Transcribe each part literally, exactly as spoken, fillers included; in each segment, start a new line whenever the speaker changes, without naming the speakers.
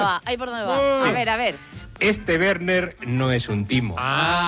va, ahí por dónde va.
Sí.
A ver, a ver.
Este Werner no es un timo.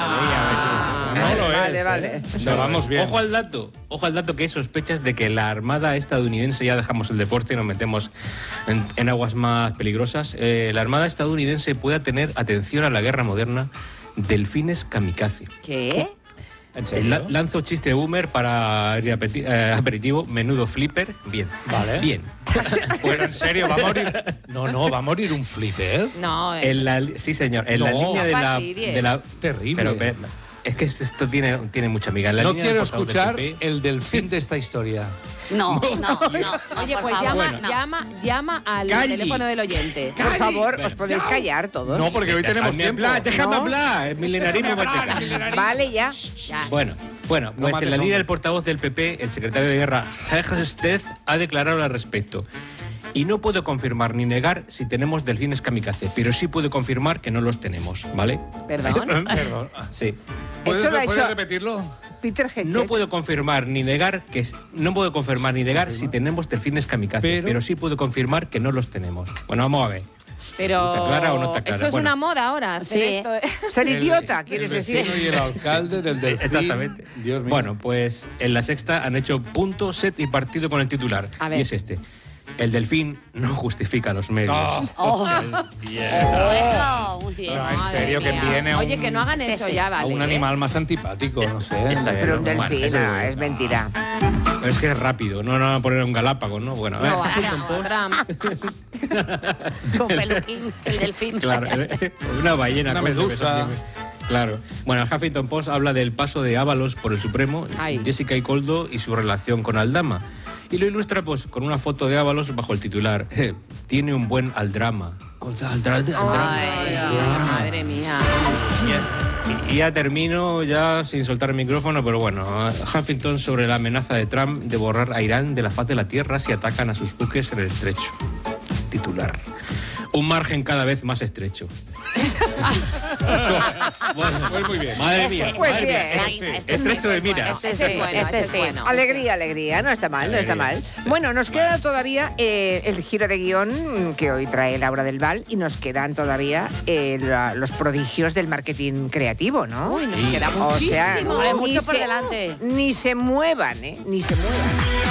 Ah, no lo
vale,
es.
vale.
¿eh? O sea, vamos bien.
Ojo al dato, ojo al dato que hay sospechas de que la Armada estadounidense, ya dejamos el deporte y nos metemos en, en aguas más peligrosas, eh, la Armada estadounidense pueda tener, atención a la guerra moderna, delfines kamikaze.
¿Qué?
¿En serio?
La- lanzo chiste boomer para el apeti- eh, aperitivo, menudo flipper, bien.
Vale.
Bien.
Bueno, en serio, va a morir. No, no, va a morir un flipper.
No, eh,
En la, sí, señor, en la
No.
línea de
No
la,
fastidies.
de la...
Terrible.
Pero, pero, es que esto tiene, tiene mucha amiga. En la
No
línea del
quiero
portavoz del
escuchar
P P,
el delfín de esta historia.
no, no, no.
Oye,
por
pues
favor,
llama,
no.
llama, llama al
Calli.
teléfono del oyente.
Por favor, os podéis callar todos.
No, porque hoy tenemos
Déjame
tiempo.
hablar, déjame
¿No?
hablar, el milenarismo manteca.
Vale, ya.
Ya.
Bueno, bueno,
No
pues
mates
en la
hombres.
línea del portavoz del P P, el secretario de Guerra, Jorge Estez, ha declarado al respecto. Y no puedo confirmar ni negar si tenemos delfines kamikaze, pero sí puedo confirmar que no los tenemos, ¿vale?
Perdón.
Perdón.
Sí.
¿Puedes,
Esto lo ha
¿puedes
hecho-
repetirlo?
Peter Hedges.
No puedo confirmar ni negar que no puedo confirmar ni negar si tenemos delfines kamikaze,
Pero-
pero, sí puedo confirmar que no los tenemos. Bueno, vamos a ver.
Pero
¿Está clara o no está clara?
esto es
Bueno.
una moda ahora. hacer
Sí.
esto, ¿eh?
Ser
El-
idiota, quieres
el vecino
decir.
y el alcalde del delfín.
Exactamente.
Dios mío.
Bueno, pues en la sexta han hecho punto, set y partido con el titular.
A ver.
Y es este. El delfín no justifica los medios.
No.
Oh. Bueno, muy bien.
No, en
Madre
serio, que
mía.
viene a
Oye,
un-
que no hagan eso ya,
A
vale.
un
¿eh?
animal más antipático, no sé.
Está bien.
Pero un
Bueno,
delfín,
eso
ah,
es-
es mentira.
Pero es que es rápido, no, no van a poner un galápago, ¿no? Bueno, a ver,
No,
Huffington
ahora,
Post.
ahora.
Con peluquín, el delfín.
Claro, una ballena.
Una
con
medusa.
Claro. Bueno, el Huffington Post habla del paso de Ábalos por el Supremo,
Ay.
Jessica y Coldo y su relación con Aldama. Y lo ilustra pues con una foto de Ábalos bajo el titular eh, tiene un buen aldrama. O sea, aldra- aldrama.
Ay, madre mía.
Y, y ya termino ya sin soltar el micrófono, pero bueno, Huffington sobre la amenaza de Trump de borrar a Irán de la faz de la tierra si atacan a sus buques en el estrecho. Titular. Un margen cada vez más estrecho. Bueno,
Pues muy bien.
madre mía,
Pues
madre
bien.
mía.
Venga,
Eh,
este
Estrecho
sí,
de mira.
Este
Ese es
sí,
bueno,
este
ese es
sí.
bueno.
Alegría, alegría, no está mal, no está mal. Bueno, nos queda todavía eh, el giro de guión que hoy trae Laura del Val y nos quedan todavía eh, la- los prodigios del marketing creativo, ¿no?
Uy, nos queda
O sea,
muchísimo.
Hombre,
ni
mucho por
se-
delante.
Ni se muevan, ¿eh? Ni se muevan.